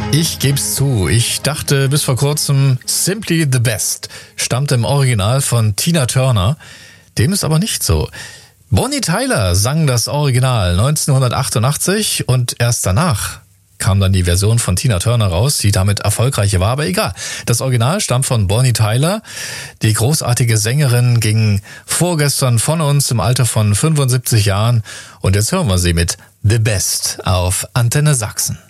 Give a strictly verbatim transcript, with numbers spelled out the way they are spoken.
Ich geb's zu, ich dachte bis vor kurzem, Simply the Best stammt im Original von Tina Turner. Dem ist aber nicht so. Bonnie Tyler sang das Original neunzehnhundertachtundachtzig und erst danach kam dann die Version von Tina Turner raus, die damit erfolgreicher war, aber egal. Das Original stammt von Bonnie Tyler. Die großartige Sängerin ging vorgestern von uns im Alter von fünfundsiebzig Jahren und jetzt hören wir sie mit The Best auf Antenne Sachsen.